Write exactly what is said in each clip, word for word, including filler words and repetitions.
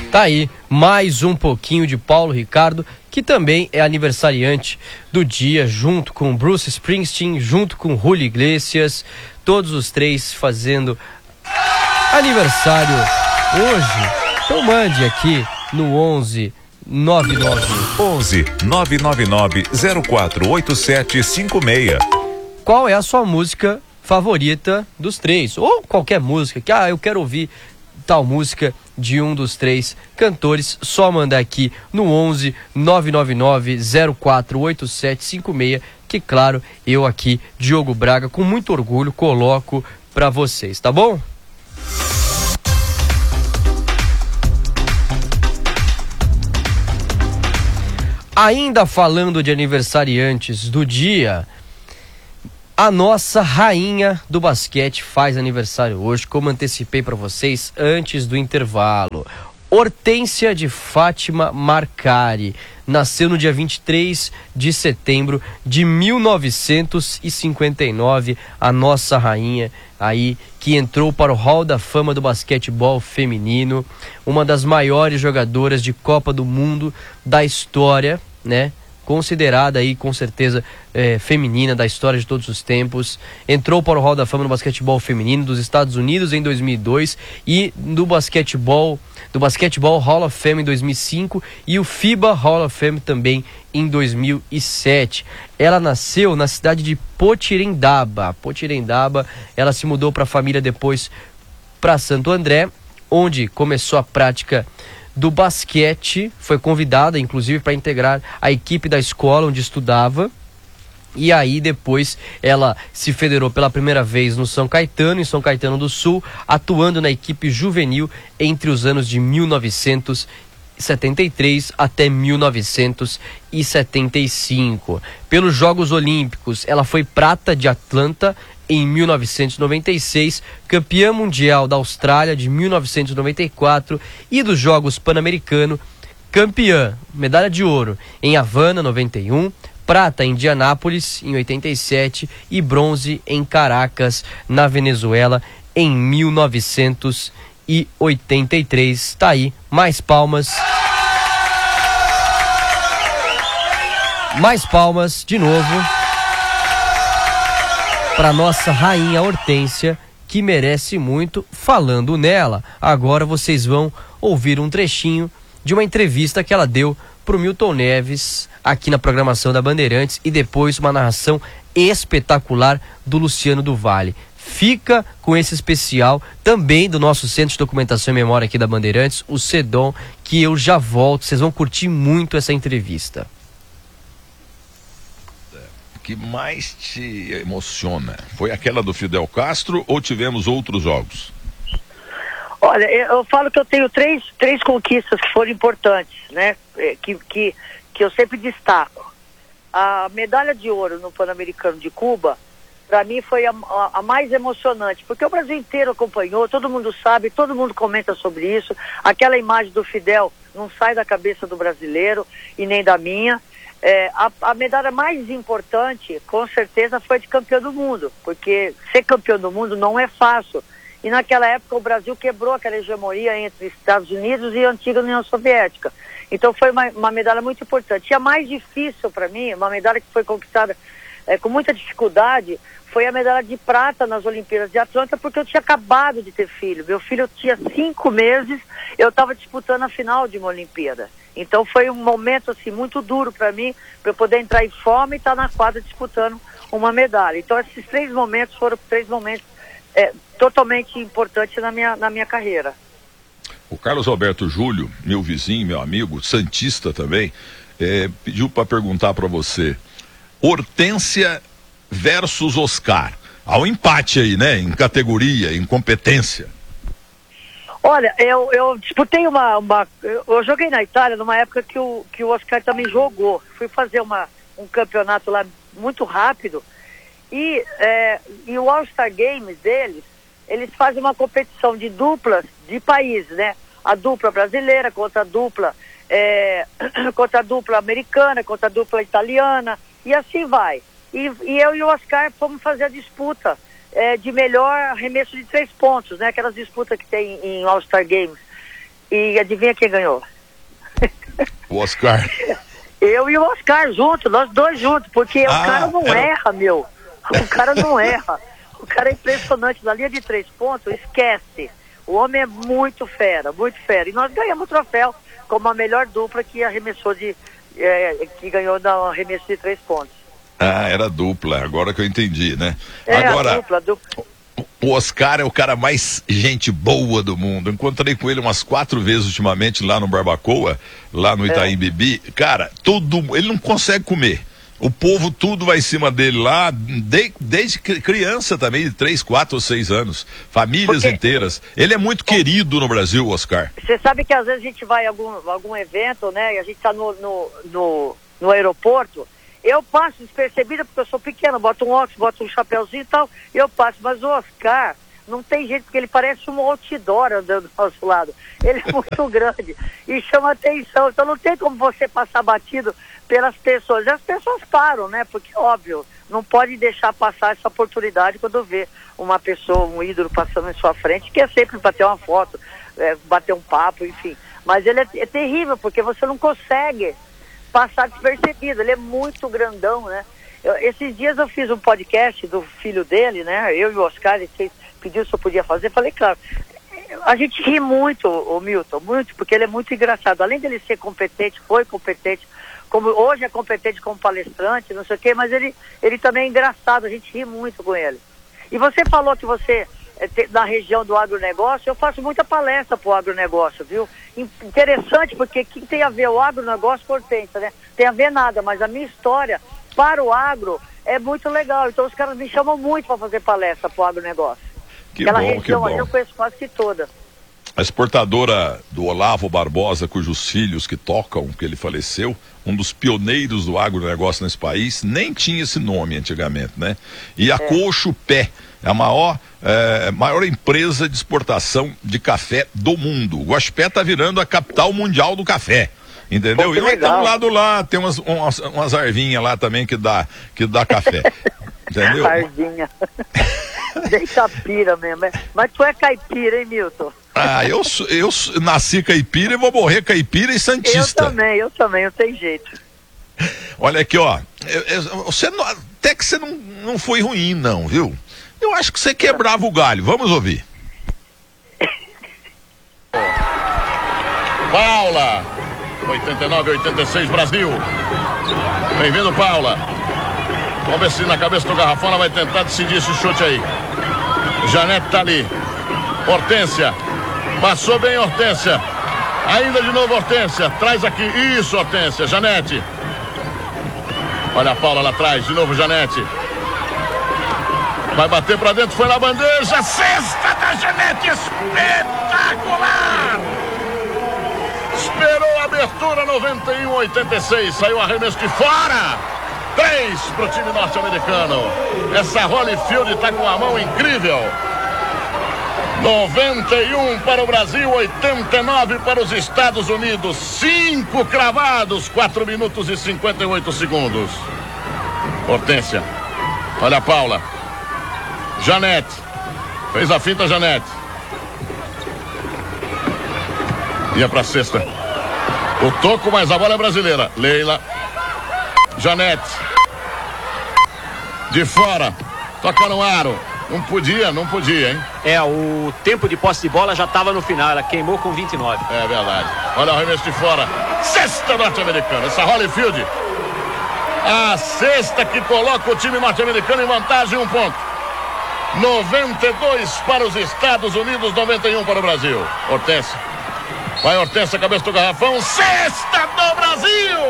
Tá aí, mais um pouquinho de Paulo Ricardo, que também é aniversariante do dia, junto com Bruce Springsteen, junto com Julio Iglesias, todos os três fazendo aniversário hoje. Então mande aqui no onze nove nove onze nove nove nove zero quatro oito sete cinco seis. Qual é a sua música favorita dos três? Ou qualquer música que, ah, eu quero ouvir tal música de um dos três cantores, só mandar aqui no onze nove nove nove zero quatro oito sete cinco seis, que claro, eu aqui, Diogo Braga, com muito orgulho, coloco pra vocês, tá bom? Ainda falando de aniversariantes do dia, a nossa rainha do basquete faz aniversário hoje, como antecipei para vocês antes do intervalo. Hortência de Fátima Marcari nasceu no dia vinte e três de setembro de mil novecentos e cinquenta e nove, a nossa rainha aí que entrou para o Hall da Fama do basquetebol feminino, uma das maiores jogadoras de Copa do Mundo da história, né? Considerada aí com certeza é, feminina da história de todos os tempos. Entrou para o Hall da Fama no basquetebol feminino dos Estados Unidos em dois mil e dois e do basquetebol do basquetebol Hall of Fame em dois mil e cinco e o FIBA Hall of Fame também em dois mil e sete. Ela nasceu na cidade de Potirendaba. Potirendaba, ela se mudou para a família depois para Santo André, onde começou a prática do basquete, foi convidada inclusive para integrar a equipe da escola onde estudava, e aí depois ela se federou pela primeira vez no São Caetano, em São Caetano do Sul, atuando na equipe juvenil entre os anos de mil novecentos e setenta e três até mil novecentos e setenta e cinco. Pelos Jogos Olímpicos, ela foi prata de Atlanta em mil novecentos e noventa e seis, campeã mundial da Austrália de mil novecentos e noventa e quatro e dos Jogos Pan-Americanos, campeã, medalha de ouro em Havana, noventa e um, prata em Indianápolis em oitenta e sete e bronze em Caracas, na Venezuela, em mil novecentos e oitenta e três. Tá aí, mais palmas. Mais palmas de novo para nossa rainha Hortência, que merece muito. Falando nela, agora vocês vão ouvir um trechinho de uma entrevista que ela deu para o Milton Neves aqui na programação da Bandeirantes e depois uma narração espetacular do Luciano do Vale. Fica com esse especial também do nosso Centro de Documentação e Memória aqui da Bandeirantes, o CEDOM, que eu já volto. Vocês vão curtir muito essa entrevista. Que mais te emociona? Foi aquela do Fidel Castro ou tivemos outros jogos? Olha, eu falo que eu tenho três, três conquistas que foram importantes, né? Que, que, que eu sempre destaco. A medalha de ouro no Pan-Americano de Cuba, para mim foi a, a, a mais emocionante, porque o Brasil inteiro acompanhou, todo mundo sabe, todo mundo comenta sobre isso. Aquela imagem do Fidel não sai da cabeça do brasileiro e nem da minha. É, a, a medalha mais importante, com certeza, foi de campeão do mundo, porque ser campeão do mundo não é fácil. E naquela época o Brasil quebrou aquela hegemonia entre Estados Unidos e a antiga União Soviética. Então foi uma, uma medalha muito importante. E a mais difícil para mim, uma medalha que foi conquistada é, com muita dificuldade, foi a medalha de prata nas Olimpíadas de Atlanta, porque eu tinha acabado de ter filho. Meu filho tinha cinco meses, eu estava disputando a final de uma Olimpíada. Então foi um momento assim muito duro para mim, para eu poder entrar em forma e estar tá na quadra disputando uma medalha. Então esses três momentos foram três momentos é, totalmente importantes na minha, na minha carreira. O Carlos Alberto Júlio, meu vizinho, meu amigo, santista também, é, pediu para perguntar para você: Hortência versus Oscar. Há um empate aí, né? Em categoria, em competência. Olha, eu, eu disputei uma, uma... Eu joguei na Itália numa época que o, que o Oscar também jogou. Fui fazer uma, um campeonato lá muito rápido. E, é, e o All-Star Games deles, eles fazem uma competição de duplas de países, né? A dupla brasileira contra a dupla, é, contra a dupla americana, contra a dupla italiana, e assim vai. E, e eu e o Oscar fomos fazer a disputa é, de melhor arremesso de três pontos, né? Aquelas disputas que tem em All-Star Games. E adivinha quem ganhou? O Oscar. Eu e o Oscar juntos, nós dois juntos, porque Ah, o cara não era... erra, meu. O cara não erra. O cara é impressionante. Na linha de três pontos, esquece. O homem é muito fera, muito fera. E nós ganhamos o troféu como a melhor dupla que arremessou de... É, que ganhou na arremesso de três pontos. Ah, era dupla, agora que eu entendi, né? É, agora, a dupla, a dupla. O Oscar é o cara mais gente boa do mundo. Encontrei com ele umas quatro vezes ultimamente lá no Barbacoa, lá no Itaim Bibi. Cara, tudo, ele não consegue comer. O povo tudo vai em cima dele lá, de, desde criança também, de três, quatro ou seis anos. Famílias Porque... inteiras. Ele é muito querido no Brasil, Oscar. Você sabe que às vezes a gente vai a algum, algum evento, né? E a gente tá no, no, no, no aeroporto. Eu passo despercebida porque eu sou pequeno, boto um óculos, boto um chapéuzinho e tal, e eu passo. Mas o Oscar não tem jeito, porque ele parece um outdoor andando do nosso lado. Ele é muito grande e chama atenção. Então não tem como você passar batido pelas pessoas. E as pessoas param, né? Porque, óbvio, não pode deixar passar essa oportunidade quando vê uma pessoa, um ídolo passando em sua frente, que é sempre bater uma foto, é, bater um papo, enfim. Mas ele é, é terrível, porque você não consegue passar despercebido, ele é muito grandão, né? Eu, esses dias eu fiz um podcast do filho dele, né? Eu e o Oscar, ele pediu se eu podia fazer, falei, claro, a gente ri muito, o Milton, muito, porque ele é muito engraçado. Além dele ser competente, foi competente, como hoje é competente como palestrante, não sei o quê, mas ele, ele também é engraçado, a gente ri muito com ele. E você falou que você, na região do agronegócio, eu faço muita palestra pro agronegócio, viu? Interessante, porque que tem a ver o agronegócio com hortência, né? Tem a ver nada, mas a minha história para o agro é muito legal. Então os caras me chamam muito para fazer palestra pro agronegócio. Que Aquela bom, região que bom. aí eu conheço quase que toda. A exportadora do Olavo Barbosa, cujos filhos que tocam, que ele faleceu, um dos pioneiros do agronegócio nesse país, nem tinha esse nome antigamente, né? E a é. Cochupé é a maior, é, maior empresa de exportação de café do mundo. O Guaxupé está virando a capital mundial do café. Entendeu? Pô, e nós legal. estamos lá do lado, tem umas, umas, umas arvinhas lá também que dá, que dá café. Entendeu? Arvinha. Deixa pira mesmo. É. Mas tu é caipira, hein, Milton? Ah, eu, eu nasci caipira e vou morrer caipira e santista. Eu também, eu também, não tem jeito. Olha aqui, ó. Eu, eu, você não, até que você não, não foi ruim, não, viu? Eu acho que você quebrava o galho. Vamos ouvir. Paula, oitenta e nove, oitenta e seis, Brasil. Bem-vindo, Paula. Vamos ver se na cabeça do garrafão ela vai tentar decidir esse chute aí. Janete tá ali. Hortência. Passou bem, Hortência. Ainda de novo, Hortência. Traz aqui. Isso, Hortência. Janete. Olha a Paula lá atrás. De novo, Janete. Vai bater pra dentro. Foi na bandeja. Cesta da Janete. Espetacular. Esperou a abertura. Noventa e um, oitenta e seis. Saiu arremesso de fora. Três pro time norte-americano. Essa Holyfield tá com a mão incrível. noventa e um para o Brasil, oitenta e nove para os Estados Unidos. Cinco cravados, quatro minutos e cinquenta e oito segundos. Hortência. Olha a Paula. Janete. Fez a finta, Janete. Ia pra sexta. O toco, mas a bola é brasileira. Leila. Janete. De fora. Toca no aro. Não podia, não podia, hein? É, o tempo de posse de bola já estava no final, ela queimou com vinte e nove. É verdade. Olha o arremesso de fora. Sexta norte-americana. Essa Holyfield. A sexta que coloca o time norte-americano em vantagem, um ponto. noventa e dois para os Estados Unidos, noventa e um para o Brasil. Hortência. Vai Hortência, cabeça do garrafão. Sexta do Brasil!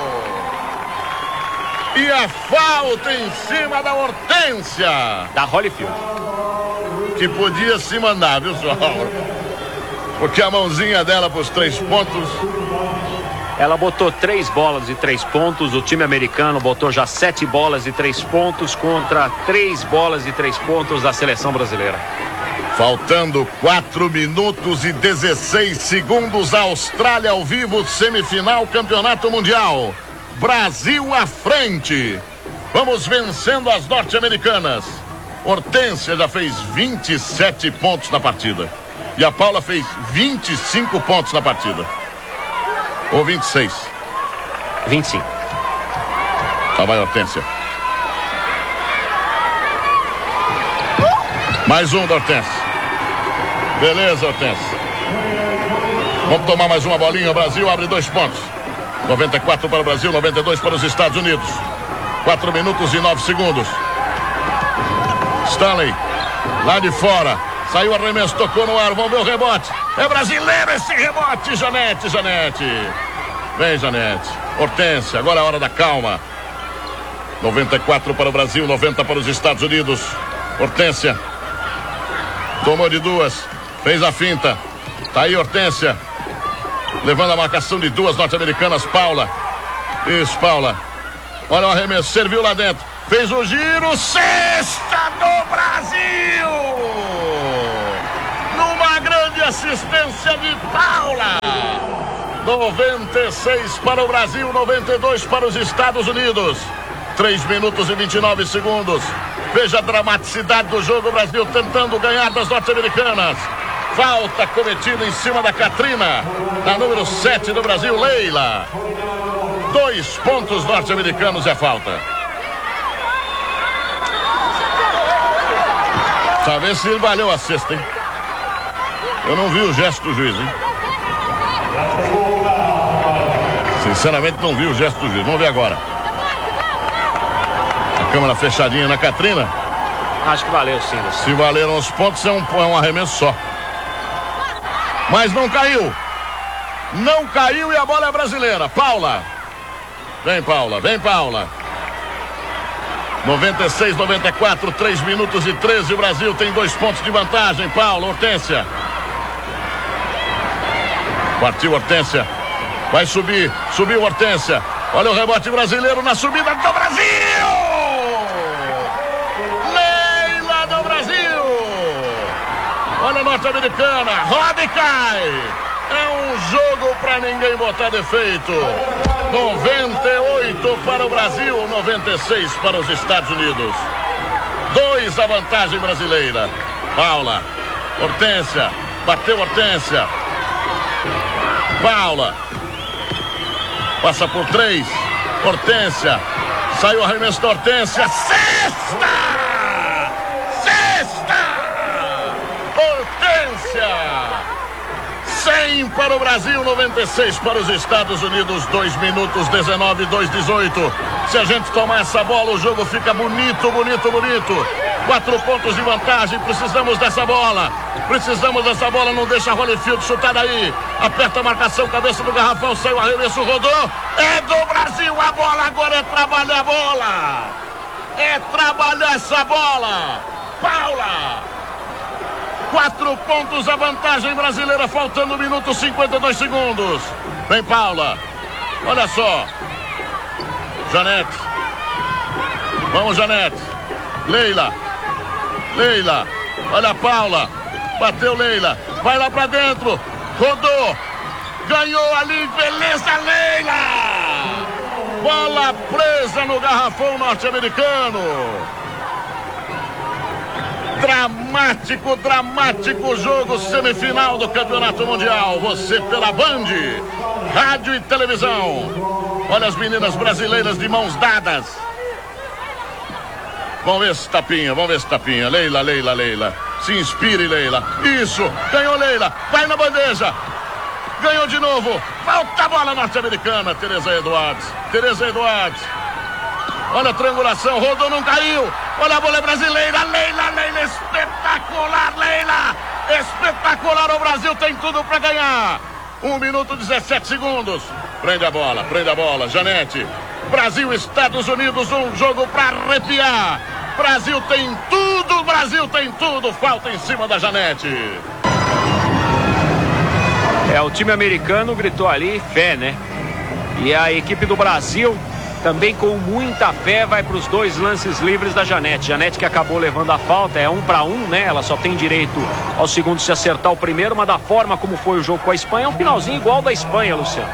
E a falta em cima da Hortência. Da Holyfield. Que podia se mandar, viu, só? Porque a mãozinha dela para os três pontos. Ela botou três bolas de três pontos. O time americano botou já sete bolas de três pontos contra três bolas de três pontos da seleção brasileira. Faltando quatro minutos e dezesseis segundos. A Austrália ao vivo, semifinal, campeonato mundial. Brasil à frente. Vamos vencendo as norte-americanas. Hortência já fez vinte e sete pontos na partida. E a Paula fez vinte e cinco pontos na partida. Ou vinte e seis? vinte e cinco. Lá vai a Hortência. Mais um da Hortência. Beleza, Hortência. Vamos tomar mais uma bolinha. O Brasil abre dois pontos. noventa e quatro para o Brasil, noventa e dois para os Estados Unidos. quatro minutos e nove segundos. Stanley, lá de fora. Saiu o arremesso, tocou no ar. Vamos ver o rebote. É brasileiro esse rebote. Janete, Janete. Vem, Janete. Hortência, agora é a hora da calma. noventa e quatro para o Brasil, noventa para os Estados Unidos. Hortência. Tomou de duas. Fez a finta. Tá aí Hortência. Levando a marcação de duas norte-americanas. Paula. Isso, Paula. Olha o arremesso. Serviu lá dentro. Fez o giro. Sexta do Brasil. Numa grande assistência de Paula. noventa e seis para o Brasil, noventa e dois para os Estados Unidos. três minutos e vinte e nove segundos. Veja a dramaticidade do jogo. O Brasil tentando ganhar das norte-americanas. Falta cometida em cima da Katrina. Na número sete do Brasil, Leila. Dois pontos norte-americanos é falta. Saber se ele valeu a cesta, hein? Eu não vi o gesto do juiz, hein? Sinceramente não vi o gesto do juiz. Vamos ver agora. A câmera fechadinha na Katrina. Acho que valeu, sim. Se valeram os pontos, é um, é um arremesso só. Mas não caiu. Não caiu e a bola é brasileira. Paula. Vem, Paula. Vem, Paula. noventa e seis, noventa e quatro, três minutos e treze. O Brasil tem dois pontos de vantagem. Paula, Hortência. Partiu Hortência. Vai subir. Subiu Hortência. Olha o rebote brasileiro na subida do Brasil. Leila do Brasil. Olha a norte-americana. Roda e cai. É um jogo para ninguém botar defeito. noventa e oito para o Brasil, noventa e seis para os Estados Unidos. Dois a vantagem brasileira. Paula. Hortência. Bateu Hortência. Paula. Passa por três. Hortência. Saiu o arremesso da Hortência. Sexta! Sexta! Hortência! cem para o Brasil, noventa e seis para os Estados Unidos. dois minutos, dezenove, dois, dezoito. Se a gente tomar essa bola, o jogo fica bonito, bonito, bonito. Quatro pontos de vantagem. Precisamos dessa bola. Precisamos dessa bola. Não deixa Holyfield chutar daí. Aperta a marcação, cabeça do garrafão. Saiu o arremesso, rodou. É do Brasil. A bola agora é trabalhar a bola. É trabalhar essa bola. Paula. Quatro pontos a vantagem brasileira, faltando um minuto e cinquenta e dois segundos. Vem Paula. Olha só. Janete. Vamos, Janete. Leila. Leila. Olha a Paula. Bateu Leila. Vai lá pra dentro. Rodou. Ganhou ali. Beleza, Leila. Bola presa no garrafão norte-americano. Dramático, dramático jogo semifinal do Campeonato Mundial. Você pela Band, rádio e televisão. Olha as meninas brasileiras de mãos dadas. Vamos ver esse tapinha, vamos ver esse tapinha. Leila, Leila, Leila. Se inspire, Leila. Isso, ganhou Leila. Vai na bandeja. Ganhou de novo. Falta a bola norte-americana. Tereza Eduardes. Tereza Eduardes. Olha a triangulação, rodou, não caiu. Olha a bola brasileira, Leila, Leila, espetacular, Leila. Espetacular, o Brasil tem tudo para ganhar. um minuto e dezessete segundos. Prende a bola, prende a bola, Janete. Brasil, Estados Unidos, um jogo para arrepiar. Brasil tem tudo, Brasil tem tudo. Falta em cima da Janete. É, o time americano gritou ali, fé, né? E a equipe do Brasil também com muita fé vai para os dois lances livres da Janete. Janete que acabou levando a falta, é um para um, né? Ela só tem direito ao segundo se acertar o primeiro, mas da forma como foi o jogo com a Espanha, é um finalzinho igual da Espanha, Luciano.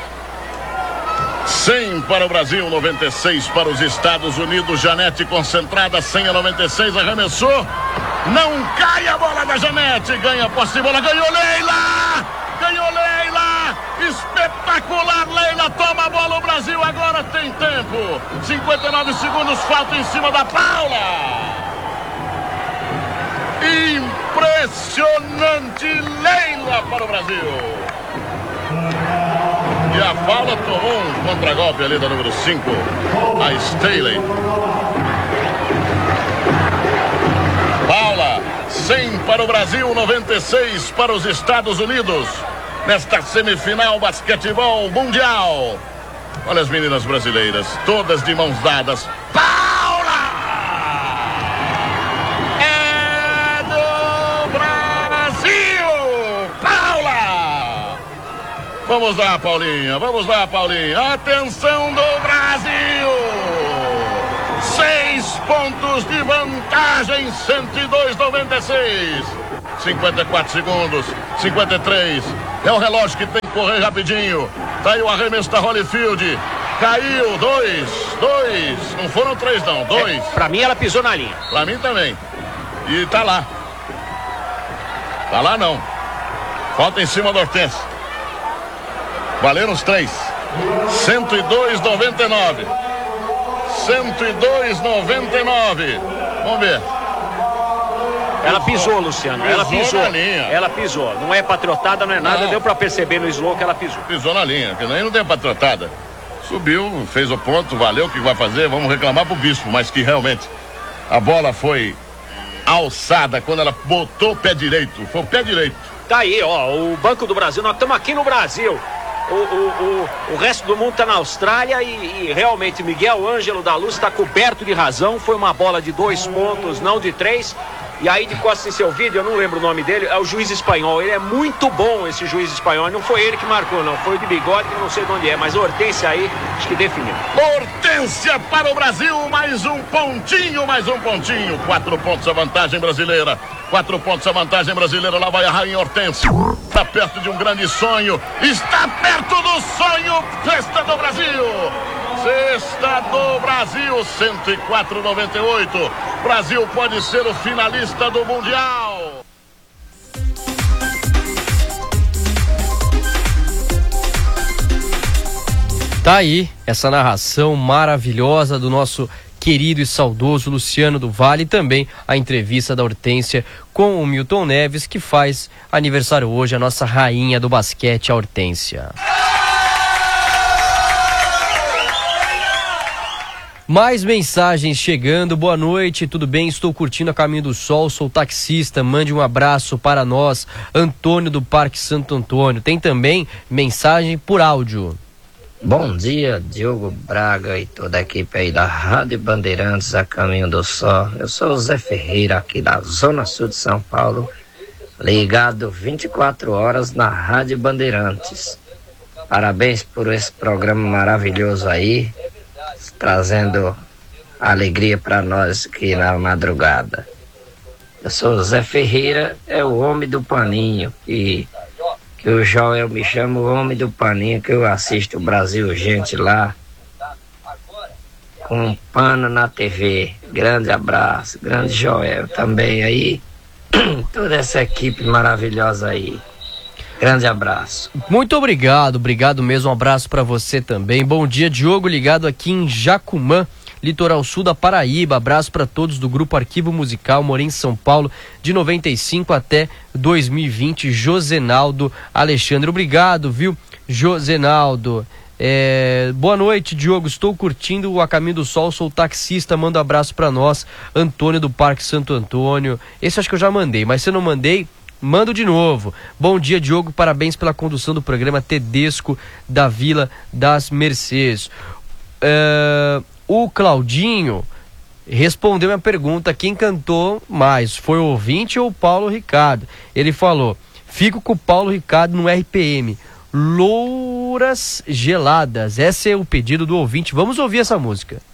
cem para o Brasil, noventa e seis para os Estados Unidos. Janete concentrada, cem a noventa e seis, arremessou. Não cai a bola da Janete. Ganha a posse de bola. Ganhou Leila. Ganhou Leila. Espetacular, Leila. Toma a bola o Brasil. Agora tem tempo. cinquenta e nove segundos. Falta em cima da Paula. Impressionante, Leila para o Brasil. E a Paula tomou um contragolpe ali da número cinco, a Staley. Paula, cem para o Brasil, noventa e seis para os Estados Unidos. Nesta semifinal basquetebol mundial. Olha as meninas brasileiras, todas de mãos dadas. Paula! É do Brasil! Paula! Vamos lá, Paulinha, vamos lá, Paulinha. Atenção do Brasil! Seis pontos de vantagem, cento e dois a noventa e seis. cinquenta e quatro segundos, cinquenta e três. É o relógio que tem que correr rapidinho. Tá aí o arremesso da Holyfield. Caiu, dois, dois. Não foram três, não, dois. É, pra mim ela pisou na linha. Pra mim também. E tá lá. Tá lá não. Falta em cima da Hortência. Valeram os três. cento e dois a noventa e nove. cento e dois a noventa e nove. Vamos ver. Ela pisou, Luciano. Ela Pisou pisou. na linha. Ela pisou. Não é patriotada, não é nada. Não. Deu pra perceber no slow que ela pisou. Pisou na linha, que nem não tem patrotada. Subiu, fez o ponto, valeu, o que vai fazer? Vamos reclamar pro bispo, mas que realmente a bola foi alçada quando ela botou o pé direito. Foi o pé direito. Tá aí, ó, o Banco do Brasil. Nós estamos aqui no Brasil. O, o, o, o resto do mundo está na Austrália e, e realmente Miguel Ângelo da Luz está coberto de razão. Foi uma bola de dois pontos, não de três. E aí de costas em seu vídeo, eu não lembro o nome dele, é o juiz espanhol. Ele é muito bom, esse juiz espanhol. Não foi ele que marcou, não. Foi o de bigode, que não sei de onde é. Mas a Hortência aí, acho que definiu. Hortência para o Brasil, mais um pontinho, mais um pontinho. Quatro pontos a vantagem brasileira. Quatro pontos a vantagem brasileira. Lá vai a rainha Hortência. Está perto de um grande sonho. Está perto do sonho. Cesta do Brasil. Cesta do Brasil. cento e quatro a noventa e oito. Brasil pode ser o finalista do Mundial. Tá aí essa narração maravilhosa do nosso querido e saudoso Luciano do Vale, e também a entrevista da Hortência com o Milton Neves, que faz aniversário hoje, a nossa rainha do basquete, a Hortência. Mais mensagens chegando. Boa noite, tudo bem? Estou curtindo a Caminho do Sol, sou taxista, mande um abraço para nós, Antônio do Parque Santo Antônio. Tem também mensagem por áudio. Bom dia, Diogo Braga e toda a equipe aí da Rádio Bandeirantes a Caminho do Sol. Eu sou o Zé Ferreira, aqui da Zona Sul de São Paulo, ligado vinte e quatro horas na Rádio Bandeirantes. Parabéns por esse programa maravilhoso aí, trazendo alegria para nós aqui na madrugada. Eu sou o Zé Ferreira, é o homem do paninho, e que o Joel me chama o homem do paninho, que eu assisto o Brasil Gente lá, com um pano na T V. Grande abraço, grande Joel também aí, toda essa equipe maravilhosa aí. Grande abraço. Muito obrigado, obrigado mesmo, um abraço para você também. Bom dia, Diogo, ligado aqui em Jacumã, litoral sul da Paraíba. Abraço para todos do Grupo Arquivo Musical, morei em São Paulo de noventa e cinco até dois mil e vinte, Josenaldo Alexandre. Obrigado, viu, Josenaldo. É, boa noite, Diogo, estou curtindo o A Caminho do Sol, sou taxista, manda um abraço para nós, Antônio do Parque Santo Antônio. Esse acho que eu já mandei, mas se eu não mandei, mando de novo. Bom dia, Diogo, parabéns pela condução do programa Tedesco da Vila das Mercês. É, o Claudinho respondeu minha pergunta, quem cantou mais, foi o ouvinte ou o Paulo Ricardo? Ele falou, fico com o Paulo Ricardo no R P M, Louras Geladas. Esse é o pedido do ouvinte, vamos ouvir essa música.